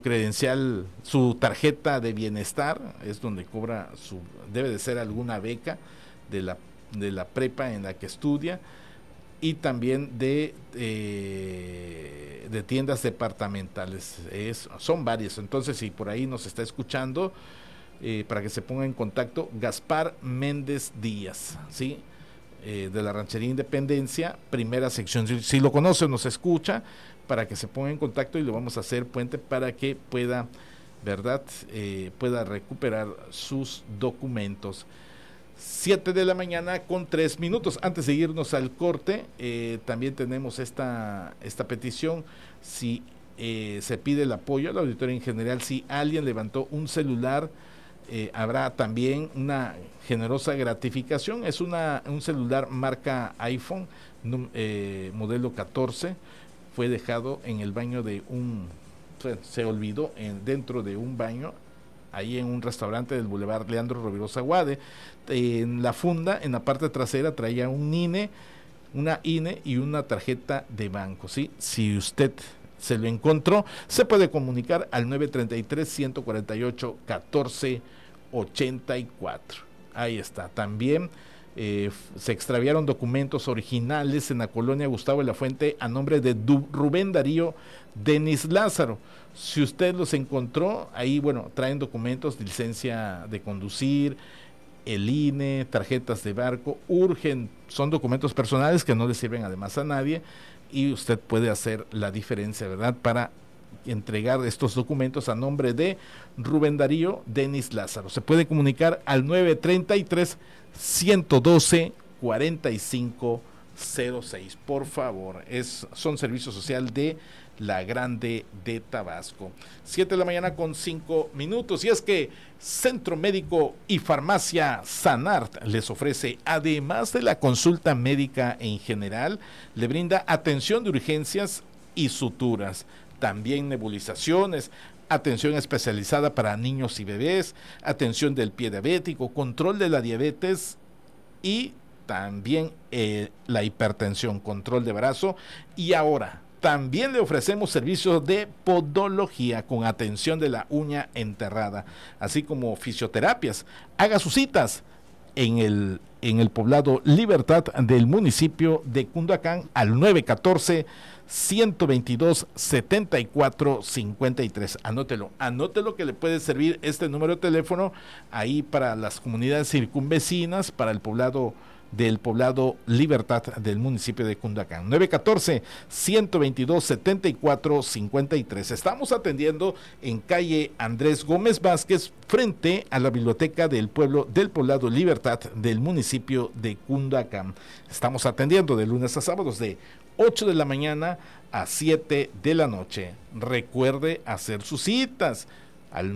credencial, su tarjeta de bienestar, es donde cobra debe de ser alguna beca de la prepa en la que estudia, y también de tiendas departamentales. Son varias. Entonces, si por ahí nos está escuchando, para que se ponga en contacto, Gaspar Méndez Díaz, ¿sí? De la Ranchería Independencia, primera sección. Si lo conoce o nos escucha, para que se ponga en contacto y lo vamos a hacer puente para que pueda, ¿verdad? Pueda recuperar sus documentos. 7 de la mañana con 3 minutos. Antes de irnos al corte, también tenemos esta petición. Si se pide el apoyo al auditorio en general, si alguien levantó un celular, habrá también una generosa gratificación. Es un celular marca iPhone, modelo 14. Fue dejado en el baño se olvidó dentro de un baño, ahí en un restaurante del Boulevard Leandro Rovirosa Guade. En la funda, en la parte trasera, traía una INE y una tarjeta de banco, ¿sí? Si usted se lo encontró, se puede comunicar al 933-148-1484. Ahí está. También se extraviaron documentos originales en la colonia Gustavo de la Fuente a nombre de Rubén Darío Denis Lázaro. Si usted los encontró, ahí, bueno, traen documentos de licencia de conducir, el INE, tarjetas de barco, son documentos personales que no le sirven además a nadie, y usted puede hacer la diferencia, ¿verdad?, para entregar estos documentos a nombre de Rubén Darío Denis Lázaro. Se puede comunicar al 933-112-4506. Por favor, son servicio social de La Grande de Tabasco. 7 de la mañana con 5 minutos. Y es que Centro Médico y Farmacia Sanart les ofrece, además de la consulta médica en general, le brinda atención de urgencias y suturas, también nebulizaciones, atención especializada para niños y bebés, atención del pie diabético, control de la diabetes y también la hipertensión, control de brazo. Y ahora también le ofrecemos servicios de podología con atención de la uña enterrada, así como fisioterapias. Haga sus citas en el poblado Libertad del municipio de Cunduacán al 914-122-7453. Anótelo que le puede servir este número de teléfono ahí para las comunidades circunvecinas, para el poblado Libertad del municipio de Cunduacán. 914-122-7453. Estamos atendiendo en calle Andrés Gómez Vázquez, frente a la biblioteca del poblado Libertad del municipio de Cunduacán. Estamos atendiendo de lunes a sábados de 8 de la mañana a 7 de la noche. Recuerde hacer sus citas al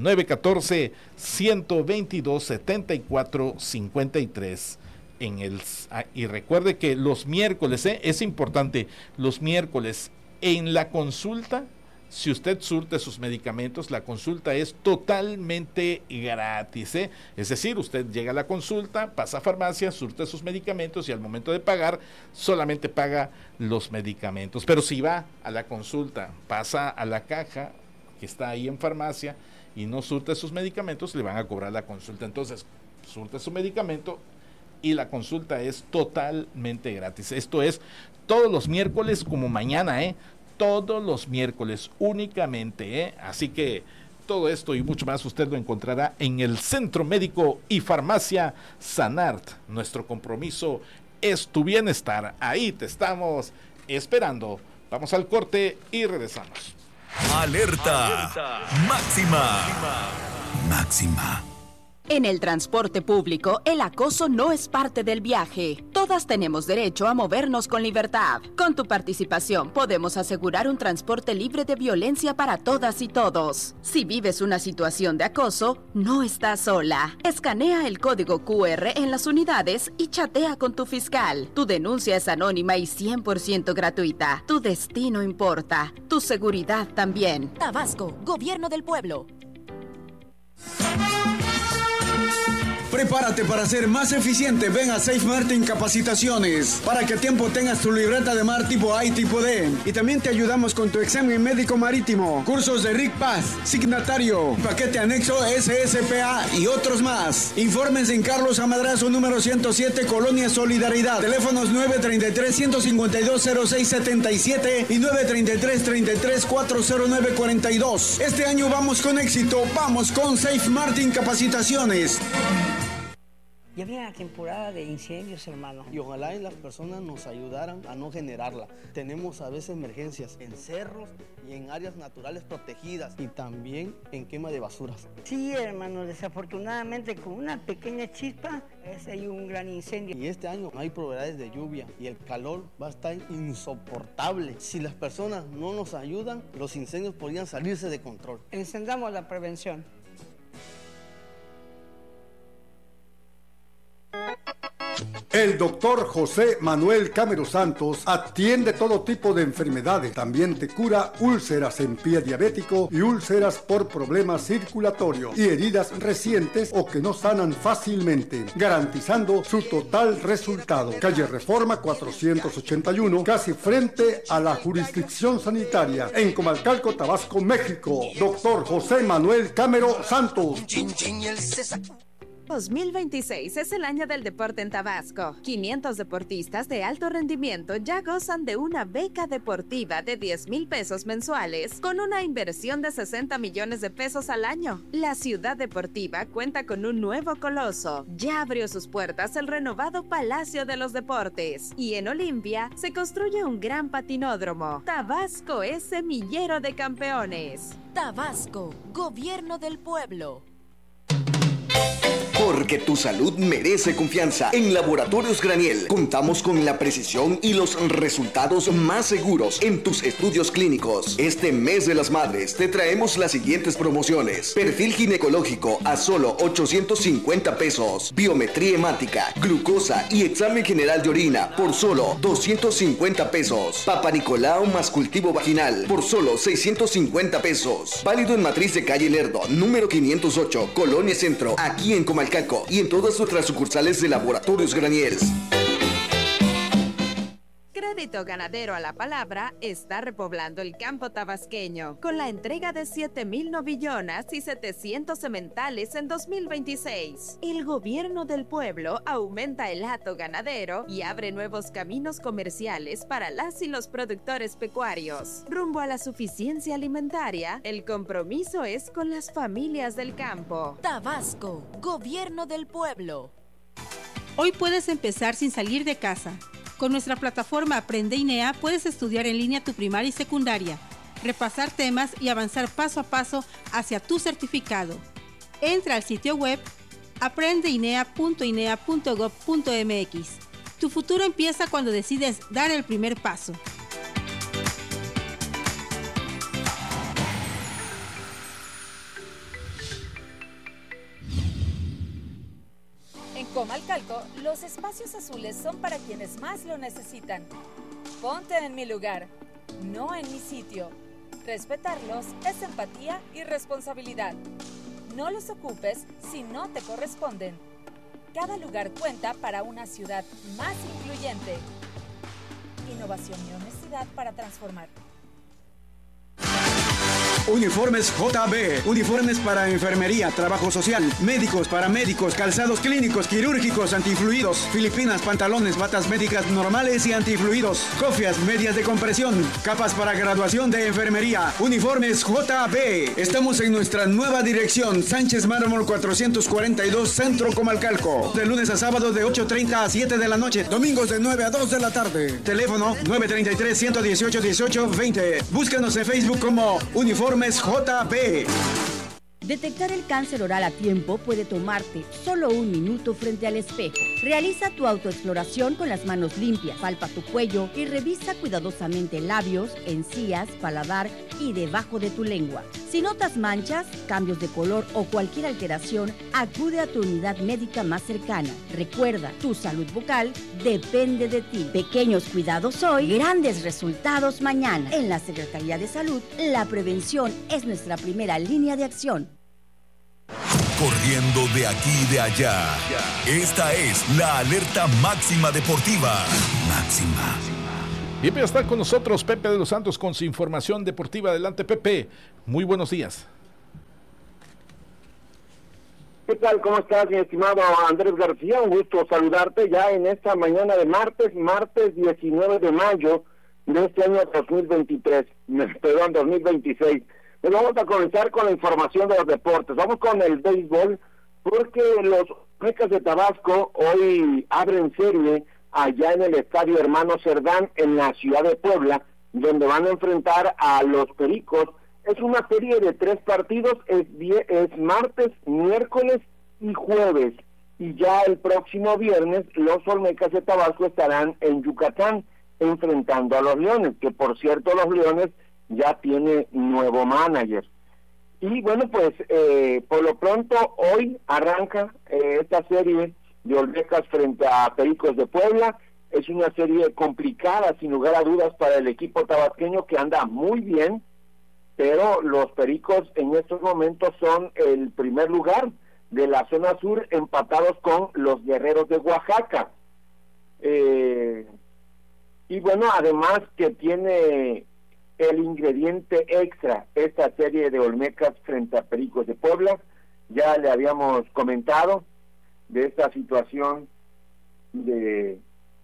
914-122-7453. Y recuerde que los miércoles, es importante, los miércoles en la consulta, si usted surte sus medicamentos, la consulta es totalmente gratis, es decir, usted llega a la consulta, pasa a farmacia, surte sus medicamentos y al momento de pagar solamente paga los medicamentos. Pero si va a la consulta, pasa a la caja que está ahí en farmacia y no surte sus medicamentos, le van a cobrar la consulta. Entonces, surte su medicamento y la consulta es totalmente gratis. Esto es todos los miércoles como mañana, todos los miércoles únicamente, así que todo esto y mucho más usted lo encontrará en el Centro Médico y Farmacia Sanart. Nuestro compromiso es tu bienestar. Ahí te estamos esperando. Vamos al corte y regresamos. Alerta. Máxima. Máxima. En el transporte público, el acoso no es parte del viaje. Todas tenemos derecho a movernos con libertad. Con tu participación podemos asegurar un transporte libre de violencia para todas y todos. Si vives una situación de acoso, no estás sola. Escanea el código QR en las unidades y chatea con tu fiscal. Tu denuncia es anónima y 100% gratuita. Tu destino importa. Tu seguridad también. Tabasco, Gobierno del Pueblo. Prepárate para ser más eficiente. Ven a Safe Martin Capacitaciones para que a tiempo tengas tu libreta de mar tipo A y tipo D. Y también te ayudamos con tu examen médico marítimo, cursos de RIC Paz, signatario, paquete anexo SSPA y otros más. Informes en Carlos Amadrazo número 107, Colonia Solidaridad. Teléfonos 933-152-0677 y 933-33-40942. Este año vamos con éxito, vamos con Safe Martin Capacitaciones. Ya viene la temporada de incendios, hermano. Y ojalá las personas nos ayudaran a no generarla. Tenemos a veces emergencias en cerros y en áreas naturales protegidas y también en quema de basuras. Sí, hermano, desafortunadamente con una pequeña chispa hay un gran incendio. Y este año hay probabilidades de lluvia y el calor va a estar insoportable. Si las personas no nos ayudan, los incendios podrían salirse de control. Encendamos la prevención. El doctor José Manuel Camero Santos atiende todo tipo de enfermedades. También te cura úlceras en pie diabético y úlceras por problemas circulatorios y heridas recientes o que no sanan fácilmente, garantizando su total resultado. Calle Reforma 481, casi frente a la jurisdicción sanitaria, en Comalcalco, Tabasco, México. Doctor José Manuel Camero Santos. 2026 es el año del deporte en Tabasco. 500 deportistas de alto rendimiento ya gozan de una beca deportiva de 10,000 pesos mensuales con una inversión de 60 millones de pesos al año. La ciudad deportiva cuenta con un nuevo coloso. Ya abrió sus puertas el renovado Palacio de los Deportes y en Olimpia se construye un gran patinódromo. Tabasco es semillero de campeones. Tabasco, Gobierno del Pueblo. Porque tu salud merece confianza. En Laboratorios Graniel contamos con la precisión y los resultados más seguros en tus estudios clínicos. Este mes de las madres te traemos las siguientes promociones: perfil ginecológico a solo 850 pesos, biometría hemática, glucosa y examen general de orina por solo 250 pesos, Papa Nicolau más cultivo vaginal por solo 650 pesos. Válido en Matriz de Calle Lerdo, número 508, Colonia Centro, aquí en Comalcalco y en todas nuestras sucursales de Laboratorios Graniel. Crédito Ganadero a la Palabra está repoblando el campo tabasqueño con la entrega de 7,000 novillonas y 700 sementales en 2026. El gobierno del pueblo aumenta el hato ganadero y abre nuevos caminos comerciales para las y los productores pecuarios. Rumbo a la suficiencia alimentaria, el compromiso es con las familias del campo. Tabasco, Gobierno del Pueblo. Hoy puedes empezar sin salir de casa. Con nuestra plataforma Aprende INEA puedes estudiar en línea tu primaria y secundaria, repasar temas y avanzar paso a paso hacia tu certificado. Entra al sitio web aprendeinea.inea.gov.mx. Tu futuro empieza cuando decides dar el primer paso. En Comalcalco, los espacios azules son para quienes más lo necesitan. Ponte en mi lugar, no en mi sitio. Respetarlos es empatía y responsabilidad. No los ocupes si no te corresponden. Cada lugar cuenta para una ciudad más incluyente. Innovación y honestidad para transformar. Uniformes JB, uniformes para enfermería, trabajo social, médicos, paramédicos, calzados clínicos, quirúrgicos, antifluidos, filipinas, pantalones, batas médicas normales y antifluidos, cofias, medias de compresión, capas para graduación de enfermería. Uniformes JB. Estamos en nuestra nueva dirección, Sánchez Mármol 442, Centro Comalcalco. De lunes a sábado de 8:30 a 7 de la noche, domingos de 9 a 2 de la tarde. Teléfono 933-118-1820. Búscanos en Facebook como Uniformes JB. Detectar el cáncer oral a tiempo puede tomarte solo 1 minuto frente al espejo. Realiza tu autoexploración con las manos limpias, palpa tu cuello y revisa cuidadosamente labios, encías, paladar y debajo de tu lengua. Si notas manchas, cambios de color o cualquier alteración, acude a tu unidad médica más cercana. Recuerda, tu salud bucal depende de ti. Pequeños cuidados hoy, grandes resultados mañana. En la Secretaría de Salud, la prevención es nuestra primera línea de acción. corriendo de aquí y de allá. Esta es la alerta máxima deportiva. Máxima. Y ya está con nosotros Pepe de los Santos con su información deportiva. Adelante, Pepe. Muy buenos días. ¿Qué tal? ¿Cómo estás, mi estimado Andrés García? Un gusto saludarte ya en esta mañana de martes 19 de mayo de este año 2026. Pues vamos a comenzar con la información de los deportes. Vamos con el béisbol, porque los Olmecas de Tabasco hoy abren serie allá en el Estadio Hermano Cerdán en la ciudad de Puebla, donde van a enfrentar a los Pericos. Es una serie de 3 partidos, es martes, miércoles y jueves. Y ya el próximo viernes los Olmecas de Tabasco estarán en Yucatán enfrentando a los Leones, que por cierto los Leones ya tiene nuevo manager. Y bueno, pues por lo pronto hoy arranca esta serie de Olmecas frente a Pericos de Puebla. Es una serie complicada, sin lugar a dudas, para el equipo tabasqueño, que anda muy bien, pero los Pericos en estos momentos son el primer lugar de la zona sur, empatados con los Guerreros de Oaxaca. Y bueno, además que tiene el ingrediente extra esta serie de Olmecas frente a Pericos de Puebla. Ya le habíamos comentado de esta situación de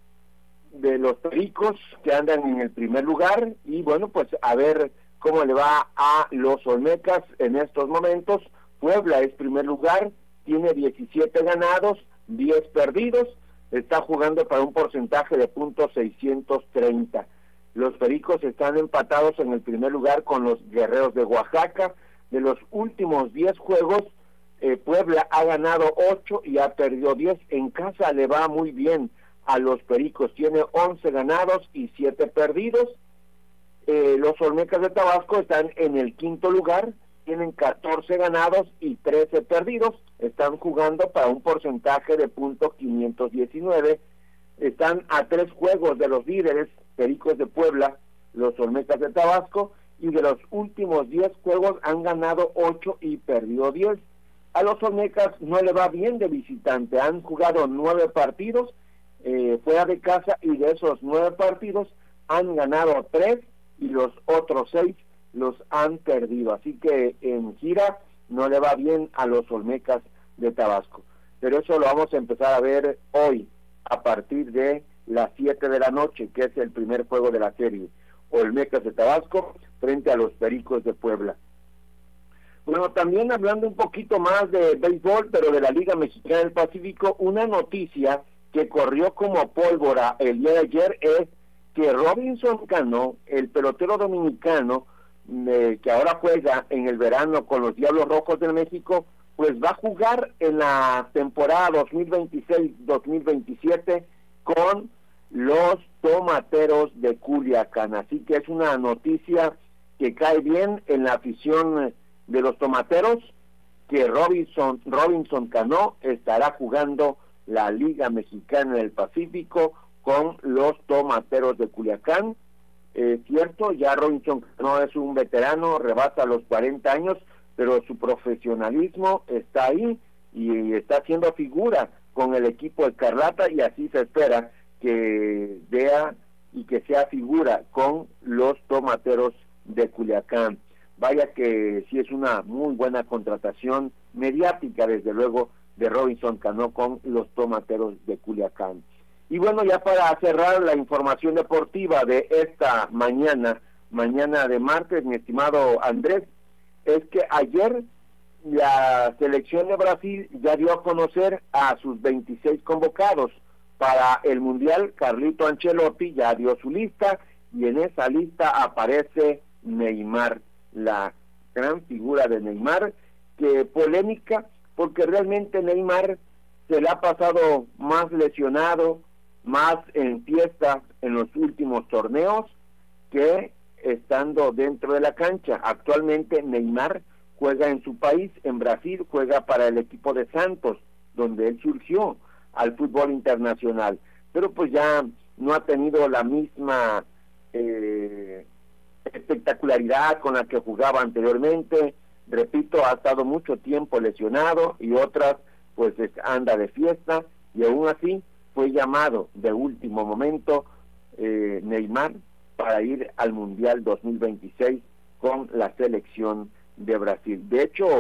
los Pericos, que andan en el primer lugar, y bueno, pues a ver cómo le va a los Olmecas en estos momentos. Puebla es primer lugar, tiene 17 ganados, 10 perdidos, está jugando para un porcentaje de .630. Los Pericos están empatados en el primer lugar con los Guerreros de Oaxaca. De los últimos 10 juegos, Puebla ha ganado 8 y ha perdido 10. En casa le va muy bien a los Pericos, tiene 11 ganados y 7 perdidos. Los Olmecas de Tabasco están en el quinto lugar, tienen 14 ganados y 13 perdidos, están jugando para un porcentaje de .519, están a 3 juegos de los líderes, Pericos de Puebla, los Olmecas de Tabasco, y de los últimos 10 juegos han ganado 8 y perdido 10. A los Olmecas no le va bien de visitante, han jugado 9 partidos fuera de casa, y de esos 9 partidos han ganado 3 y los otros 6 los han perdido. Así que en gira no le va bien a los Olmecas de Tabasco. Pero eso lo vamos a empezar a ver hoy, a partir de las 7 de la noche, que es el primer juego de la serie. Olmecas de Tabasco frente a los Pericos de Puebla. Bueno, también hablando un poquito más de béisbol, pero de la Liga Mexicana del Pacífico, una noticia que corrió como pólvora el día de ayer es que Robinson Cano, el pelotero dominicano, que ahora juega en el verano con los Diablos Rojos de México, pues va a jugar en la temporada 2026-2027 con los Tomateros de Culiacán. Así que es una noticia que cae bien en la afición de los Tomateros, que Robinson Cano estará jugando la Liga Mexicana del Pacífico con los Tomateros de Culiacán. Cierto, ya Robinson Cano es un veterano, rebasa los 40 años, pero su profesionalismo está ahí y está haciendo figura con el equipo Escarlata, y así se espera que vea y que sea figura con los Tomateros de Culiacán. Vaya que sí es una muy buena contratación mediática, desde luego, de Robinson Cano con los Tomateros de Culiacán. Y bueno, ya para cerrar la información deportiva de esta mañana de martes, mi estimado Andrés, es que ayer la selección de Brasil ya dio a conocer a sus 26 convocados para el Mundial. Carlito Ancelotti ya dio su lista, y en esa lista aparece Neymar, la gran figura de Neymar, que polémica, porque realmente Neymar se le ha pasado más lesionado, más en fiesta en los últimos torneos que estando dentro de la cancha. Actualmente Neymar juega en su país, en Brasil, juega para el equipo de Santos, donde él surgió al fútbol internacional, pero pues ya no ha tenido la misma espectacularidad con la que jugaba anteriormente. repito, ha estado mucho tiempo lesionado y otras pues anda de fiesta, y aún así fue llamado de último momento Neymar para ir al Mundial 2026 con la selección de Brasil. De hecho,